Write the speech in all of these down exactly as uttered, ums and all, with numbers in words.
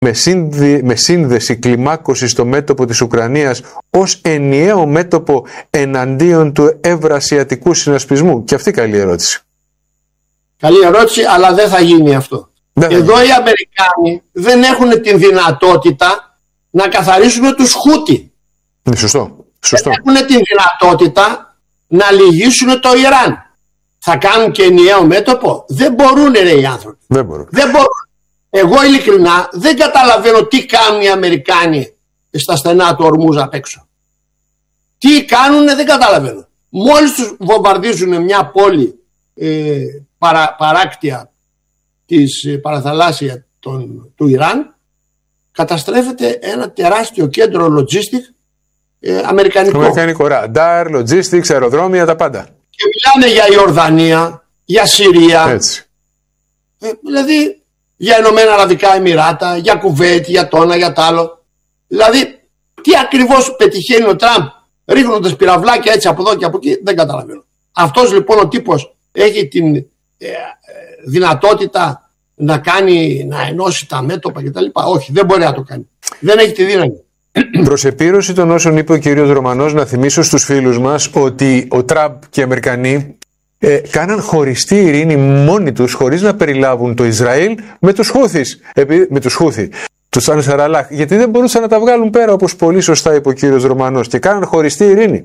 με, σύνδε, με σύνδεση κλιμάκωση στο μέτωπο της Ουκρανίας ως ενιαίο μέτωπο εναντίον του ευρασιατικού συνασπισμού? Και αυτή καλή ερώτηση. Καλή ερώτηση, αλλά δεν θα γίνει αυτό. Δεν Εδώ θα... οι Αμερικάνοι δεν έχουν την δυνατότητα να καθαρίσουν τους Χούτι. Είναι σωστό. Σωστό. Δεν έχουν την δυνατότητα να λυγίσουν το Ιράν. Θα κάνουν και ενιαίο μέτωπο? Δεν μπορούν, ρε, οι άνθρωποι. Δεν μπορούν. Δεν μπορούν. Εγώ ειλικρινά δεν καταλαβαίνω τι κάνουν οι Αμερικάνοι στα στενά του Ορμούζ απ' έξω. Τι κάνουν δεν καταλαβαίνω. Μόλις τους βομβαρδίζουν μια πόλη ε, παρα, παράκτια της ε, παραθαλάσσια των, του Ιράν, καταστρέφεται ένα τεράστιο κέντρο logistic ε, αμερικανικό. Αμερικανικό, ραντάρ, logistics, αεροδρόμια, τα πάντα. Και μιλάμε για Ιορδανία, για Συρία. Έτσι. Ε, δηλαδή για Ηνωμένα Αραβικά Εμιράτα, για Κουβέιτ, για το ένα, για το άλλο. Δηλαδή, τι ακριβώς πετυχαίνει ο Τραμπ ρίχνοντας πυραυλάκια έτσι από εδώ και από εκεί, δεν καταλαβαίνω. Αυτός λοιπόν ο τύπος έχει την ε, ε, δυνατότητα να κάνει, να ενώσει τα μέτωπα κτλ. Όχι, δεν μπορεί να το κάνει. Δεν έχει τη δύναμη. Προς επίρρωση των όσων είπε ο κύριος Ρωμανός, να θυμίσω στους φίλους μας ότι ο Τραμπ και οι Αμερικανοί Ε, κάναν χωριστή ειρήνη μόνοι τους, χωρίς να περιλάβουν το Ισραήλ με τους Χούθις, επί, με τους Χούθι, τους Ανσαραλάχ, γιατί δεν μπορούσαν να τα βγάλουν πέρα, όπως πολύ σωστά είπε ο κύριος Ρωμανός, και κάναν χωριστή ειρήνη.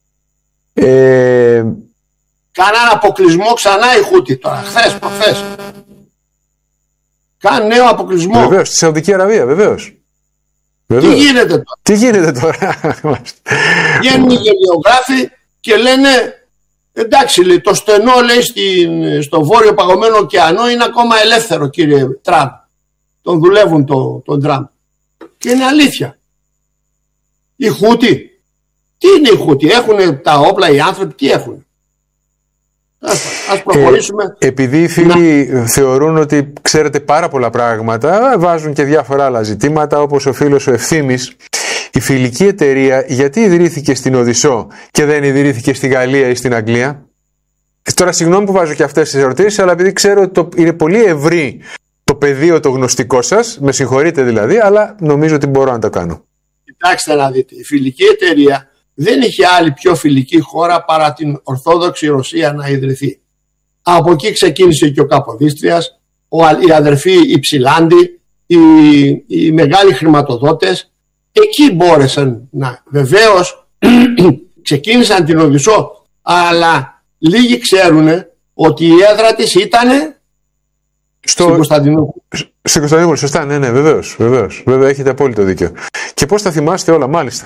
Ε... Κάναν αποκλεισμό ξανά οι Χούτι τώρα, χθες, προχθές. Κάναν νέο αποκλεισμό. Βεβαίως, στη Σαουδική Αραβία, βεβαίως. Βεβαίως. Τι γίνεται τώρα. Τι γίνεται τώρα. Βγαίνουν οι γεωγράφοι και λένε, εντάξει, λέει, το στενό, λέει, στην, στο βόρειο παγωμένο ωκεανό είναι ακόμα ελεύθερο, κύριε Τραμπ. Τον δουλεύουν το, τον Τραμπ. Και είναι αλήθεια. Οι Χούτι. Τι είναι οι Χούτι? Έχουν τα όπλα οι άνθρωποι? Τι έχουν? Ας, ας προχωρήσουμε. Ε, επειδή οι φίλοι να... θεωρούν ότι ξέρετε πάρα πολλά πράγματα, βάζουν και διάφορα άλλα ζητήματα, όπως ο φίλος ο Ευθύμης. Η φιλική εταιρεία γιατί ιδρύθηκε στην Οδυσσό και δεν ιδρύθηκε στη Γαλλία ή στην Αγγλία? Τώρα συγγνώμη που βάζω και αυτές τις ερωτήσεις, αλλά επειδή ξέρω ότι το, είναι πολύ ευρύ το πεδίο το γνωστικό σας, με συγχωρείτε δηλαδή, αλλά νομίζω ότι μπορώ να το κάνω. Κοιτάξτε να δείτε, η φιλική εταιρεία δεν είχε άλλη πιο φιλική χώρα παρά την Ορθόδοξη Ρωσία να ιδρυθεί. Από εκεί ξεκίνησε και ο Καποδίστριας, οι αδερφοί οι Ψηλάντοι, οι, οι μεγάλοι χρηματοδότες. Εκεί μπόρεσαν να, βεβαίως ξεκίνησαν την Οδυσσό, αλλά λίγοι ξέρουν ότι η έδρα της ήταν στο... στην Κωνσταντινούπολη. Στην Κωνσταντινούπολη, σωστά, ναι, ναι, βεβαίως, βεβαίως, βέβαια, έχετε απόλυτο δίκιο. Και πώς τα θυμάστε όλα, μάλιστα.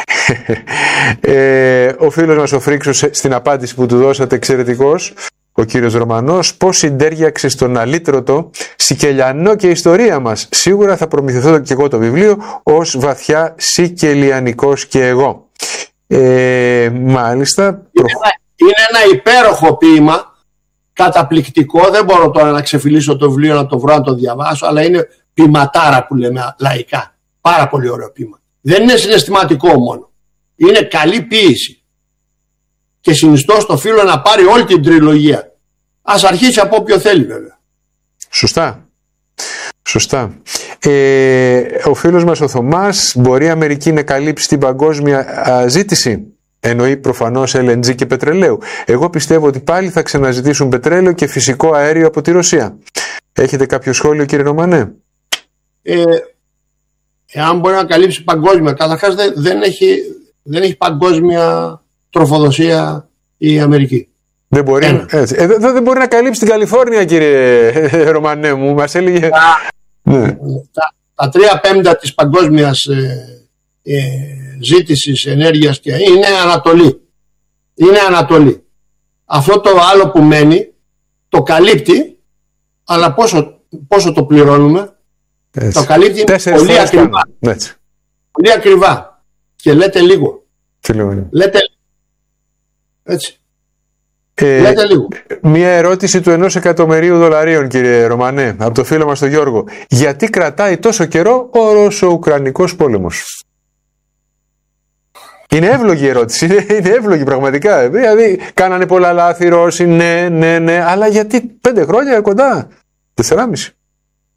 ε, ο φίλος μας ο Φρίξος, στην απάντηση που του δώσατε, εξαιρετικός, ο κύριος Ρωμανός, πώς συντέριαξε στον αλήτρωτο Σικελιανό και ιστορία μας. Σίγουρα θα προμηθευτώ και εγώ το βιβλίο ως βαθιά σικελιανικός και εγώ. Ε, μάλιστα. Είναι, ένα, είναι ένα υπέροχο ποίημα, καταπληκτικό. Δεν μπορώ τώρα να ξεφυλίσω το βιβλίο, να το βρω, να το διαβάσω, αλλά είναι ποιηματάρα που λέμε λαϊκά. Πάρα πολύ ωραίο ποίημα. Δεν είναι συναισθηματικό μόνο. Είναι καλή ποίηση. Και συνιστώ στο φίλο να πάρει όλη την τριλογία. Ας αρχίσει από όποιο θέλει, βέβαια. Σωστά. Σωστά. Ε, ο φίλος μας ο Θωμάς, μπορεί η Αμερική να καλύψει την παγκόσμια α, ζήτηση? Εννοεί προφανώς ελ εν τζι και πετρελαίου. Εγώ πιστεύω ότι πάλι θα ξαναζητήσουν πετρέλαιο και φυσικό αέριο από τη Ρωσία. Έχετε κάποιο σχόλιο, κύριε Ρωμανέ? Ε, εάν μπορεί να καλύψει παγκόσμια, καταρχάς δεν, δεν, έχει, δεν έχει παγκόσμια τροφοδοσία η Αμερική. Δεν μπορεί, έτσι. Ε, δεν, δεν μπορεί να καλύψει την Καλιφόρνια, κύριε Ρωμανέ μου. Μας έλεγε... Τα, ναι. τα, τα τρία πέμπτα της παγκόσμιας ε, ε, ζήτησης ενέργειας και είναι Ανατολή. Είναι Ανατολή. Αυτό το άλλο που μένει το καλύπτει, αλλά πόσο, πόσο το πληρώνουμε? Έτσι. Το καλύπτει πολύ ακριβά. Πολύ ακριβά. Και λέτε λίγο. Λέτε έτσι. Ε, Λέτε λίγο. Μία ερώτηση του ενός εκατομμυρίου δολαρίων, κύριε Ρωμανέ, από το φίλο μας τον Γιώργο. Γιατί κρατάει τόσο καιρό ο Ρωσο-Ουκρανικός πόλεμος? Είναι εύλογη η ερώτηση, είναι εύλογη πραγματικά. Δηλαδή, κάνανε πολλά λάθη οι Ρώσοι, ναι, ναι, ναι, αλλά γιατί πέντε χρόνια κοντά, τεσσεράμιση?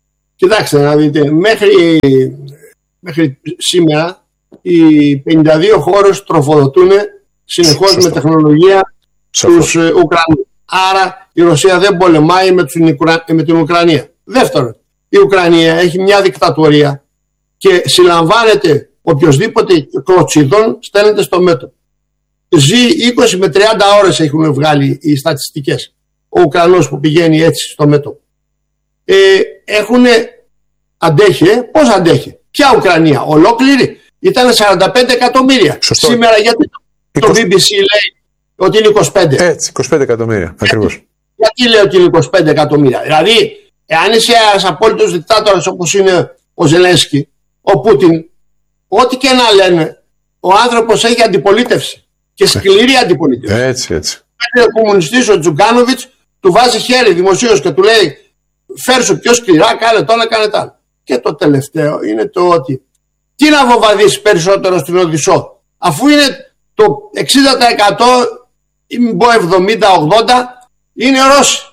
Κοιτάξτε να δείτε, μέχρι, μέχρι σήμερα οι πενήντα δύο χώρες τροφοδοτούν συνεχώς Σωστό. με τεχνολογία Σωστό. τους Ουκρανούς. Άρα η Ρωσία δεν πολεμάει με, τους, με την Ουκρανία. Δεύτερον, η Ουκρανία έχει μια δικτατορία και συλλαμβάνεται οποιοσδήποτε κλωτσιδών στέλνεται στο μέτωπο. Ζει είκοσι με τριάντα ώρες έχουν βγάλει οι στατιστικές. Ο Ουκρανός που πηγαίνει έτσι στο μέτωπο. Ε, έχουν αντέχει, ε? πώς αντέχει. Ποια Ουκρανία, ολόκληρη. Ήταν σαράντα πέντε εκατομμύρια. Σωστό. Σήμερα γιατί το είκοσι... μπι μπι σι λέει ότι είναι είκοσι πέντε. Έτσι, είκοσι πέντε εκατομμύρια ακριβώς. Γιατί λέει ότι είναι είκοσι πέντε εκατομμύρια. Δηλαδή, εάν είσαι ένας απόλυτος δικτάτορας όπως είναι ο Ζελένσκι, ο Πούτιν, ό,τι και να λένε, ο άνθρωπος έχει αντιπολίτευση. Και σκληρή αντιπολίτευση. Έτσι, έτσι. Ο κομμουνιστής ο Τζουγκάνοβιτς του βάζει χέρι δημοσίως και του λέει φέρσου πιο σκληρά, κάνε το ένα, κάνε το άλλο. Και το τελευταίο είναι το ότι τι να βομβαδίσει περισσότερο στην Οδυσσό, αφού είναι το εξήντα τοις εκατό ή μην πω εβδομήντα με ογδόντα είναι Ρώσοι.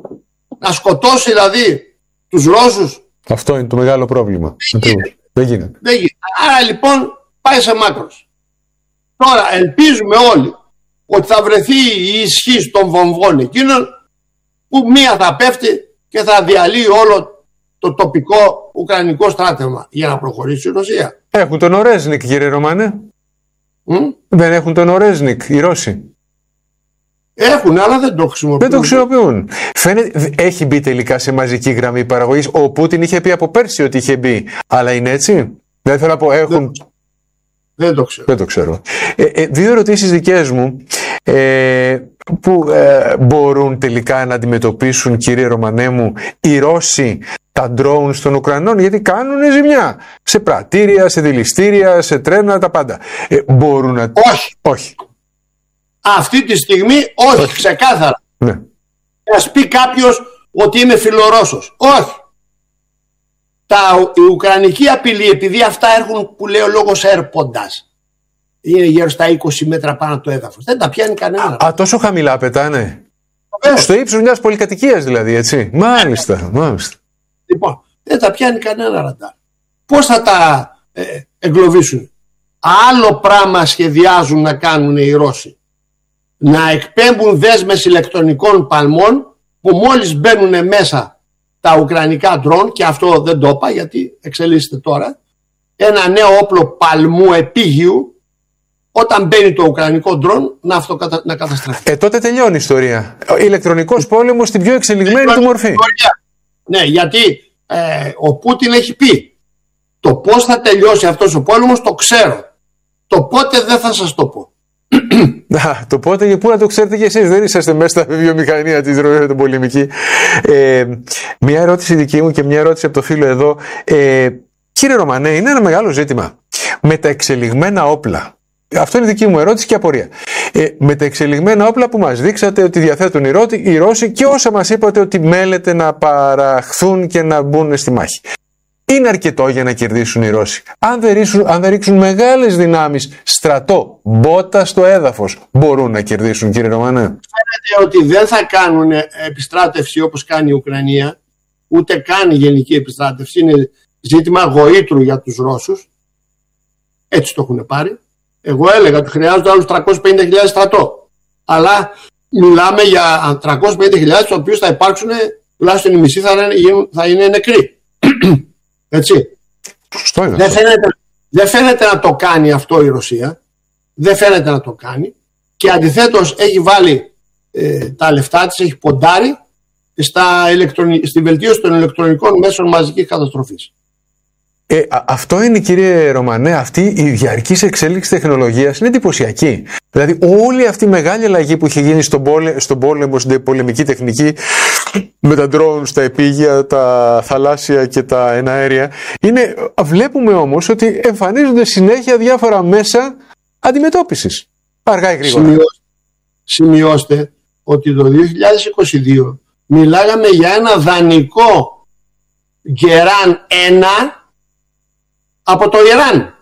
Να σκοτώσει δηλαδή τους Ρώσους. Αυτό είναι το μεγάλο πρόβλημα. Δεν γίνεται. Δεν γίνεται. Δεν γίνεται. Άρα λοιπόν πάει σε μάκρος. Τώρα ελπίζουμε όλοι ότι θα βρεθεί η ισχύ των βομβών εκείνων που μία θα πέφτει και θα διαλύει όλο το τοπικό ουκρανικό στράτευμα για να προχωρήσει η Ρωσία. Έχουν τον Ορέζνικ, κύριε Ρωμανέ. Mm? Δεν έχουν τον Ορέζνικ οι Ρώσοι. Έχουν, αλλά δεν το χρησιμοποιούν. Δεν το χρησιμοποιούν. Φαίνεται, έχει μπει τελικά σε μαζική γραμμή παραγωγής. Ο Πούτιν είχε πει από πέρσι ότι είχε μπει. Αλλά είναι έτσι. Δεν θέλω να πω, έχουν... Δεν το ξέρω. Δεν το ξέρω. Ε, ε, δύο ερωτήσεις δικές μου ε, που ε, μπορούν τελικά να αντιμετωπίσουν, κύριε Ρωμανέ μου, οι Ρώσοι τα drones των Ουκρανών, γιατί κάνουν ζημιά σε πρατήρια, σε δηληστήρια, σε τρένα, τα πάντα. Ε, μπορούν να... Όχι. Όχι. Αυτή τη στιγμή όχι, όχι. Ξεκάθαρα. Ναι. Να πει κάποιος ότι είμαι φιλορώσος. Όχι. Τα, η ουκρανική απειλή, επειδή αυτά έχουν που λέει ο λόγος έρποντας, είναι γύρω στα είκοσι μέτρα πάνω από το έδαφος. Δεν τα πιάνει κανένα. Α, τόσο χαμηλά πετάνε. Βεβαίως. Στο ύψος μιας πολυκατοικίας δηλαδή, έτσι. Μάλιστα, μάλιστα. Λοιπόν, δεν τα πιάνει κανένα ραντάρ. Πώς θα τα ε, εγκλωβίσουν. Άλλο πράγμα σχεδιάζουν να κάνουν οι Ρώσοι. Να εκπέμπουν δέσμες ηλεκτρονικών παλμών που μόλις μπαίνουν μέσα τα ουκρανικά ντρόν, και αυτό δεν το είπα γιατί εξελίσσεται τώρα, ένα νέο όπλο παλμού επίγειου, όταν μπαίνει το ουκρανικό ντρόν να, αυτοκατα... να καταστραφεί. Ε, τότε τελειώνει η ιστορία. Ο ηλεκτρονικός πόλεμος στην πιο εξελιγμένη του μορφή. Ιστορία. Ναι, γιατί ε, ο Πούτιν έχει πει το πώς θα τελειώσει αυτός ο πόλεμος το ξέρω. Το πότε δεν θα σας το πω. Α, το πότε και πού να το ξέρετε κι εσείς, δεν είσαστε μέσα στα βιομηχανία της των πολεμική. Ε, μια ερώτηση δική μου και μια ερώτηση από το φίλο εδώ. Ε, κύριε Ρωμανέ, είναι ένα μεγάλο ζήτημα με τα εξελιγμένα όπλα. Αυτό είναι δική μου ερώτηση και απορία. Ε, με τα εξελιγμένα όπλα που μας δείξατε ότι διαθέτουν οι, Ρώτη, οι Ρώσοι και όσα μας είπατε ότι μέλετε να παραχθούν και να μπουν στη μάχη. Είναι αρκετό για να κερδίσουν οι Ρώσοι. Αν δεν ρίξουν, αν δεν ρίξουν μεγάλες δυνάμεις, στρατό, μπότα στο έδαφος, μπορούν να κερδίσουν, κύριε Ρωμανέ. Φαίνεται ότι δεν θα κάνουν επιστράτευση όπως κάνει η Ουκρανία, ούτε κάνει γενική επιστράτευση. Είναι ζήτημα γοήτρου για τους Ρώσους. Έτσι το έχουν πάρει. Εγώ έλεγα ότι χρειάζονται άλλους τριακόσιες πενήντα χιλιάδες στρατό. Αλλά μιλάμε για τριακόσιες πενήντα χιλιάδες, τους οποίους θα υπάρξουν, τουλάχιστον οι μισοί θα είναι, θα είναι νεκροί. Έτσι. Δεν φαίνεται, δεν φαίνεται να το κάνει αυτό η Ρωσία. Δεν φαίνεται να το κάνει. Και αντιθέτως έχει βάλει ε, τα λεφτά της, έχει ποντάρει στα ηλεκτρονι... στη βελτίωση των ηλεκτρονικών μέσων μαζικής καταστροφής. Ε, αυτό είναι, κύριε Ρωμανέ, αυτή η διαρκής εξέλιξη τεχνολογίας είναι εντυπωσιακή. Δηλαδή όλη αυτή η μεγάλη αλλαγή που είχε γίνει στον, πόλε, στον πόλεμο, στην πολεμική τεχνική, με τα drones, τα επίγεια, τα θαλάσσια και τα εναέρια, είναι, βλέπουμε όμως ότι εμφανίζονται συνέχεια διάφορα μέσα αντιμετώπισης. Αργά ή γρήγορα. Σημειώστε, σημειώστε ότι το δύο χιλιάδες είκοσι δύο μιλάγαμε για ένα δανεικό Γκεράν ένα από το Ιράν.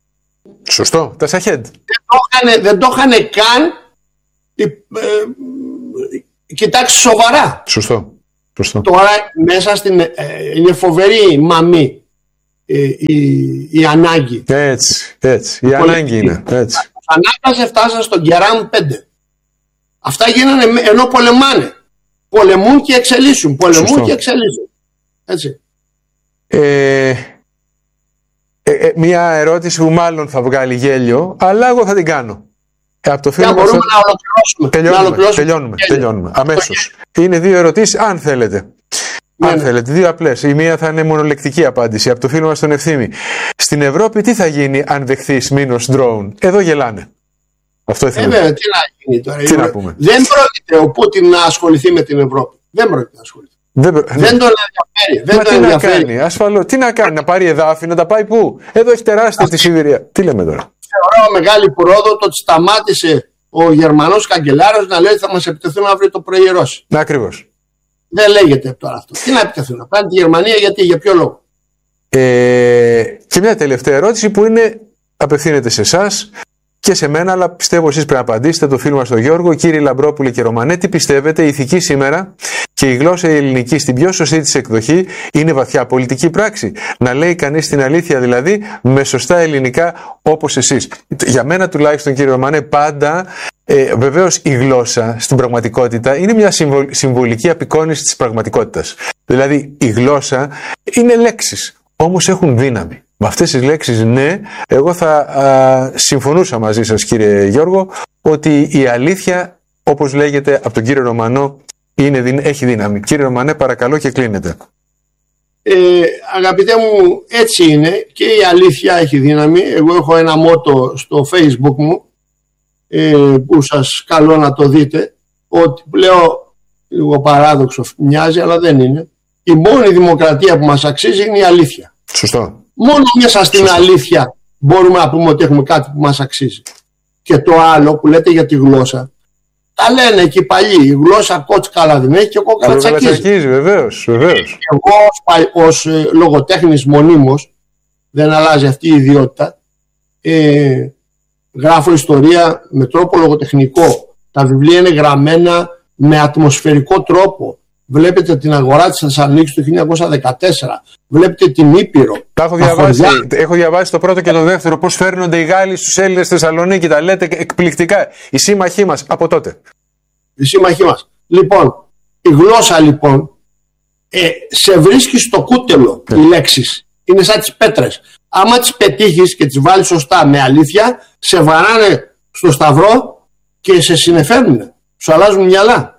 Σωστό, τα Σαχέντ. Δεν το είχαν καν ε, ε, κοιτάξει σοβαρά. Σωστό. Σωστό. Τώρα μέσα στην. Ε, είναι φοβερή μαμή ε, η, η ανάγκη. Έτσι, έτσι. Η ανάγκη είναι. Έτσι. Ανάγκασε, φτάσαν στον Κεράμ πέντε. Αυτά γίνανε ενώ πολεμάνε. Πολεμούν και εξελίσσουν. Πολεμούν Σωστό. και εξελίσσουν. Έτσι. Ε, ε, ε, μια ερώτηση που μάλλον θα βγάλει γέλιο, αλλά εγώ θα την κάνω. Ε, από το φίλο μπορούμε θα... να ολοκληρώσουμε. Τελειώνουμε, να ολοκληρώσουμε. τελειώνουμε, τελειώνουμε. Αμέσως. Okay. Είναι δύο ερωτήσεις, αν θέλετε. Ναι, αν ναι. θέλετε, δύο απλές. Η μία θα είναι μονολεκτική απάντηση από το φίλο μας τον Ευθύμη. Στην Ευρώπη τι θα γίνει αν δεχθείς μήνος drone? Εδώ γελάνε. Αυτό ήθελα. Ε, βέβαια, τι να γίνει τώρα. Τι να πούμε. Δεν πρόκειται ο Πούτιν να ασχοληθεί με την Ευρώπη. Δεν πρόκειται να ασχοληθεί. Δεν, δεν τον ενδιαφέρει. Δεν Μα τον τι ενδιαφέρει. να κάνει, ασφαλώς. Τι να κάνει, να πάρει εδάφη, να τα πάει πού? Εδώ έχει τεράστια τη Σιβηρία. Τι λέμε τώρα. Θεωρώ μεγάλη πρόοδο το ότι σταμάτησε ο Γερμανός καγκελάριος να λέει ότι θα μας επιτεθούν αύριο το πρωί οι Ρώσοι. Ακριβώς. Δεν λέγεται τώρα αυτό. Τι να επιτεθούν, να πάνε τη Γερμανία, γιατί, για ποιο λόγο? Ε, και μια τελευταία ερώτηση που είναι, απευθύνεται σε εσάς και σε μένα, αλλά πιστεύω εσείς πρέπει να απαντήσετε, το φίλο μας τον Γιώργο. Κύριε Λαμπρόπουλε και Ρωμανέ, τι πιστεύετε, η ηθική σήμερα και η γλώσσα η ελληνική στην πιο σωστή της εκδοχή είναι βαθιά πολιτική πράξη? Να λέει κανείς την αλήθεια δηλαδή με σωστά ελληνικά όπως εσείς? Για μένα τουλάχιστον, κύριε Ρωμανέ, πάντα ε, βεβαίως η γλώσσα στην πραγματικότητα είναι μια συμβολική απεικόνιση της πραγματικότητας. Δηλαδή η γλώσσα είναι λέξεις, όμως έχουν δύναμη. Με αυτές τις λέξεις, ναι, εγώ θα α, συμφωνούσα μαζί σας, κύριε Γιώργο, ότι η αλήθεια, όπως λέγεται από τον κύριο Ρωμανό, είναι, έχει δύναμη. Κύριε Ρωμανέ, παρακαλώ και κλείνετε. Ε, αγαπητέ μου, έτσι είναι, και η αλήθεια έχει δύναμη. Εγώ έχω ένα μότο στο Facebook μου, ε, που σας καλώ να το δείτε, ότι λέω, λίγο παράδοξο μοιάζει, αλλά δεν είναι. Η μόνη δημοκρατία που μας αξίζει είναι η αλήθεια. Σωστό. Μόνο μέσα στην Σωστό. αλήθεια μπορούμε να πούμε ότι έχουμε κάτι που μας αξίζει. Και το άλλο που λέτε για τη γλώσσα, τα λένε εκεί παλιοί, η γλώσσα κότσικαλα δεν έχει και κόκαλα τσακίζει. Βεβαίως, βεβαίως. Εγώ ως, ως ε, λογοτέχνης μονίμως, δεν αλλάζει αυτή η ιδιότητα, ε, γράφω ιστορία με τρόπο λογοτεχνικό. Τα βιβλία είναι γραμμένα με ατμοσφαιρικό τρόπο. Βλέπετε την αγορά της Θεσσαλονίκης του χίλια εννιακόσια δεκατέσσερα. Βλέπετε την Ήπειρο. Τα έχω διαβάσει. Έχω διαβάσει το πρώτο και το δεύτερο. Πώς φέρνονται οι Γάλλοι στους Έλληνες στη Θεσσαλονίκη. Τα λέτε εκπληκτικά. Οι σύμμαχοί μας από τότε. Οι σύμμαχοί μας. Λοιπόν, η γλώσσα λοιπόν ε, σε βρίσκει στο κούτελο yeah. οι λέξεις. Είναι σαν τις πέτρες. Άμα τις πετύχεις και τις βάλεις σωστά με αλήθεια, σε βαράνε στο σταυρό και σε συνεφέρνουν. Σου αλλάζουν μυαλά.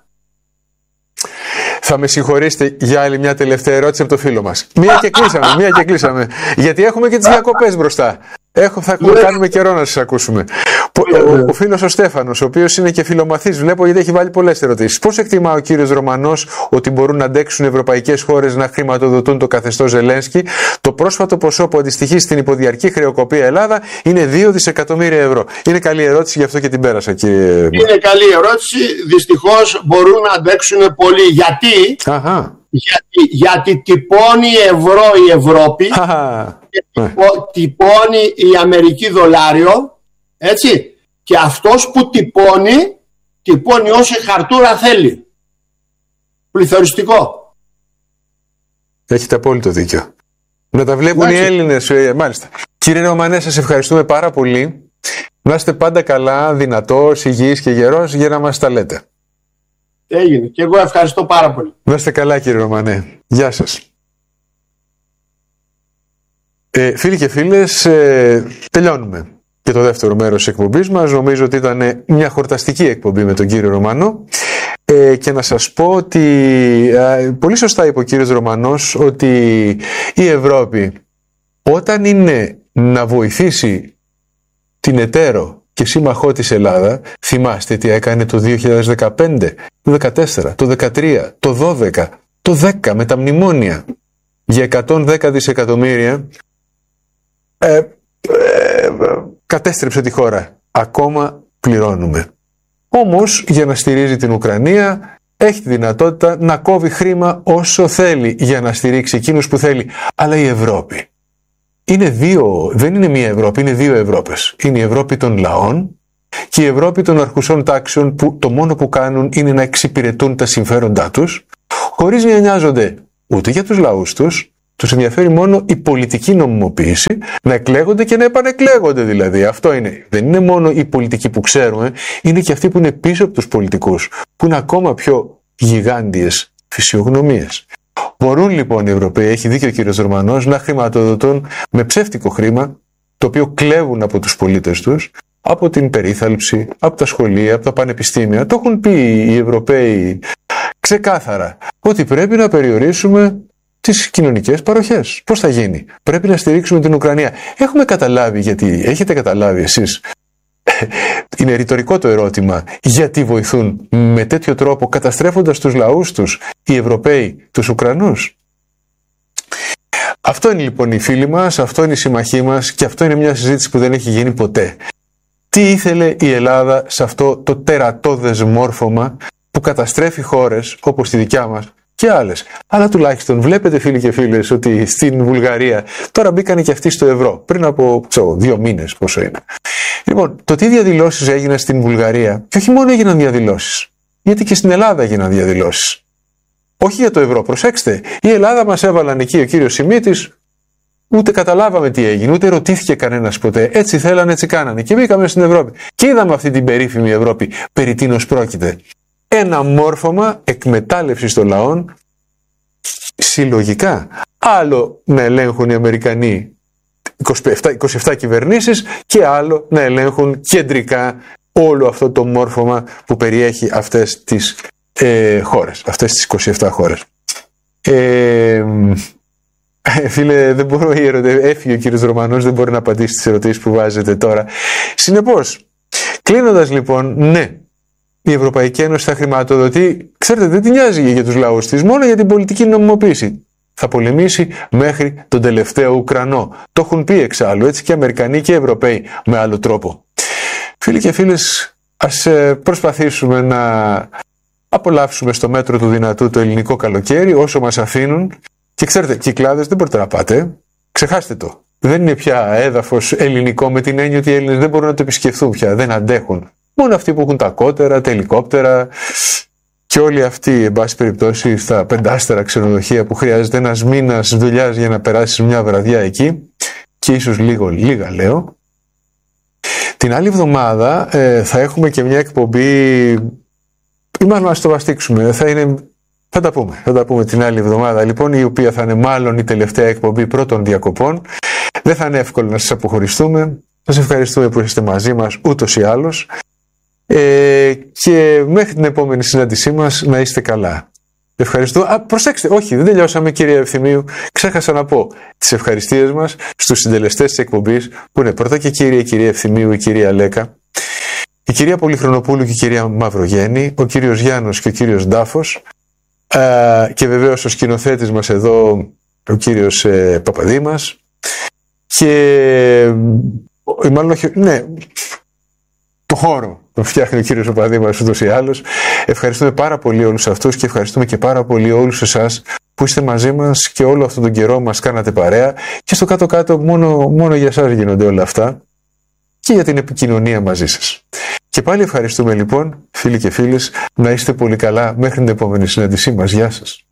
Θα με συγχωρήσετε για άλλη μια τελευταία ερώτηση από το φίλο μας. Μία και κλείσαμε, μία και κλείσαμε. Γιατί έχουμε και τις διακοπές μπροστά. Έχω, θα κάνουμε καιρό να σας ακούσουμε. Ο, ο φίλος ο Στέφανος, ο οποίος είναι και φιλομαθής, βλέπω γιατί έχει βάλει πολλές ερωτήσεις. Πώς εκτιμά ο κύριος Ρωμανός ότι μπορούν να αντέξουν ευρωπαϊκές χώρες να χρηματοδοτούν το καθεστώς Ζελένσκι? Το πρόσφατο ποσό που αντιστοιχεί στην υποδιαρκή χρεοκοπία Ελλάδα είναι δύο δισεκατομμύρια ευρώ. Είναι καλή ερώτηση, γι' αυτό και την πέρασα, κύριε. Είναι καλή ερώτηση. Δυστυχώς μπορούν να αντέξουν πολύ. Γιατί? Αχα. Γιατί, γιατί τυπώνει ευρώ η Ευρώπη και τυπώ, τυπώνει η Αμερική δολάριο, έτσι, και αυτός που τυπώνει τυπώνει όση χαρτούρα θέλει. Πληθωριστικό. Έχετε απόλυτο δίκιο. Να τα βλέπουν έτσι οι Έλληνες, ε, μάλιστα. Κύριε Ρωμανέ, σας ευχαριστούμε πάρα πολύ. Να είστε πάντα καλά, δυνατός, υγιής και γερός για να μας τα λέτε. Έγινε. Και εγώ ευχαριστώ πάρα πολύ. Να είστε καλά, κύριε Ρωμανέ. Γεια σας. Ε, φίλοι και φίλες, ε, τελειώνουμε και το δεύτερο μέρος της εκπομπής μας. Νομίζω ότι ήταν μια χορταστική εκπομπή με τον κύριο Ρωμανό. Ε, και να σας πω ότι ε, πολύ σωστά είπε ο κύριος Ρωμανός ότι η Ευρώπη, όταν είναι να βοηθήσει την εταίρο και σύμμαχό της Ελλάδα, θυμάστε τι έκανε το δύο χιλιάδες δεκαπέντε, το δύο χιλιάδες δεκατέσσερα, το δύο χιλιάδες δεκατρία, το δύο χιλιάδες δώδεκα, το δύο χιλιάδες δέκα με τα μνημόνια για εκατόν δέκα δισεκατομμύρια, ε, ε, κατέστρεψε τη χώρα. Ακόμα πληρώνουμε. Όμως για να στηρίζει την Ουκρανία έχει τη δυνατότητα να κόβει χρήμα όσο θέλει για να στηρίξει εκείνους που θέλει. Αλλά η Ευρώπη είναι δύο, δεν είναι μία Ευρώπη, είναι δύο Ευρώπες. Είναι η Ευρώπη των λαών και η Ευρώπη των αρχουσών τάξεων που το μόνο που κάνουν είναι να εξυπηρετούν τα συμφέροντά τους, χωρίς να νοιάζονται ούτε για τους λαούς τους. Τους ενδιαφέρει μόνο η πολιτική νομιμοποίηση, να εκλέγονται και να επανεκλέγονται δηλαδή. Αυτό είναι. Δεν είναι μόνο οι πολιτικοί που ξέρουμε, είναι και αυτοί που είναι πίσω από τους πολιτικούς, που είναι ακόμα πιο γιγάντιες φυσιογνωμίες. Μπορούν λοιπόν οι Ευρωπαίοι, έχει δίκιο ο κύριος Ρωμανός, να χρηματοδοτούν με ψεύτικο χρήμα, το οποίο κλέβουν από τους πολίτες τους, από την περίθαλψη, από τα σχολεία, από τα πανεπιστήμια. Το έχουν πει οι Ευρωπαίοι ξεκάθαρα, ότι πρέπει να περιορίσουμε τις κοινωνικές παροχές. Πώς θα γίνει? Πρέπει να στηρίξουμε την Ουκρανία. Έχουμε καταλάβει γιατί, έχετε καταλάβει εσείς, είναι ρητορικό το ερώτημα, γιατί βοηθούν με τέτοιο τρόπο, καταστρέφοντας τους λαούς τους οι Ευρωπαίοι τους Ουκρανούς? Αυτό είναι λοιπόν οι φίλοι μας, αυτό είναι η συμμαχή μας και αυτό είναι μια συζήτηση που δεν έχει γίνει ποτέ. Τι ήθελε η Ελλάδα σε αυτό το τερατώδες μόρφωμα που καταστρέφει χώρες όπως τη δικιά μας και άλλες? Αλλά τουλάχιστον βλέπετε φίλοι και φίλες ότι στην Βουλγαρία τώρα μπήκανε και αυτοί στο ευρώ πριν από ξέρω, δύο μήνες πόσο είναι. Λοιπόν, το τι διαδηλώσεις έγιναν στην Βουλγαρία, και όχι μόνο έγιναν διαδηλώσεις, γιατί και στην Ελλάδα έγιναν διαδηλώσεις. Όχι για το ευρώ, προσέξτε, η Ελλάδα μας έβαλαν εκεί ο κύριος Σιμίτης, ούτε καταλάβαμε τι έγινε, ούτε ρωτήθηκε κανένας ποτέ. Έτσι θέλανε, έτσι κάνανε. Και μπήκαμε στην Ευρώπη. Και είδαμε αυτή την περίφημη Ευρώπη. Περί τίνος πρόκειται? Ένα μόρφωμα εκμετάλλευσης των λαών συλλογικά. Άλλο να ελέγχουν οι Αμερικανοί είκοσι επτά, είκοσι επτά κυβερνήσεις και άλλο να ελέγχουν κεντρικά όλο αυτό το μόρφωμα που περιέχει αυτές τις ε, χώρες, αυτές τις είκοσι επτά χώρες. Ε, φίλε, δεν μπορώ, έφυγε ο κύριος Ρωμανός, δεν μπορεί να απαντήσει στις ερωτήσεις που βάζετε τώρα. Συνεπώς, κλείνοντας λοιπόν, ναι, η Ευρωπαϊκή Ένωση θα χρηματοδοτεί, ξέρετε, δεν την νοιάζει για τους λαούς της, μόνο για την πολιτική νομιμοποίηση. Θα πολεμήσει μέχρι τον τελευταίο Ουκρανό. Το έχουν πει εξάλλου, έτσι και Αμερικανοί και Ευρωπαίοι με άλλο τρόπο. Φίλοι και φίλες, ας προσπαθήσουμε να απολαύσουμε στο μέτρο του δυνατού το ελληνικό καλοκαίρι όσο μας αφήνουν. Και ξέρετε, Κυκλάδες δεν μπορείτε να πάτε, ξεχάστε το. Δεν είναι πια έδαφος ελληνικό με την έννοια ότι οι Έλληνες δεν μπορούν να το επισκεφθούν πια, δεν αντέχουν. Μόνο αυτοί που έχουν τα κότερα, τα ελικόπτερα και όλοι αυτοί, εν πάση περιπτώσει, στα πεντάστερα ξενοδοχεία που χρειάζεται ένας μήνας δουλειάς για να περάσεις μια βραδιά εκεί, και ίσως λίγο λίγα λέω. Την άλλη εβδομάδα ε, θα έχουμε και μια εκπομπή, ή μάλλον να το βαστίξουμε, θα είναι... Θα τα πούμε, θα τα πούμε την άλλη εβδομάδα λοιπόν, η οποία θα είναι μάλλον η τελευταία εκπομπή πρώτων διακοπών. Δεν θα είναι εύκολο να σας αποχωριστούμε. Σας ευχαριστούμε που είστε μαζί μας ούτως ή άλλως. Ε, και μέχρι την επόμενη συνάντησή μας να είστε καλά. Ευχαριστώ. Α, προσέξτε, όχι, δεν τελειώσαμε κυρία Ευθυμίου. Ξέχασα να πω τις ευχαριστίες μας στους συντελεστές της εκπομπής, που είναι πρώτα και κύρια η κυρία Ευθυμίου, η κυρία Λέκα, η κυρία Πολυχρονοπούλου και η κυρία Μαυρογέννη, ο κύριος Γιάννος και ο κύριος Ντάφος. Uh, και βεβαίως ο σκηνοθέτης μας εδώ, ο κύριος ε, Παπαδήμας, και ε, μάλλον όχι, ναι, το χώρο το φτιάχνει ο κύριος Παπαδήμας ούτως ή άλλως. Ευχαριστούμε πάρα πολύ όλους αυτούς και ευχαριστούμε και πάρα πολύ όλους εσάς που είστε μαζί μας και όλο αυτόν τον καιρό μας κάνατε παρέα, και στο κάτω-κάτω μόνο, μόνο για εσάς γίνονται όλα αυτά και για την επικοινωνία μαζί σας. Και πάλι ευχαριστούμε λοιπόν, φίλοι και φίλες, να είστε πολύ καλά μέχρι την επόμενη συνάντησή μας. Γεια σας.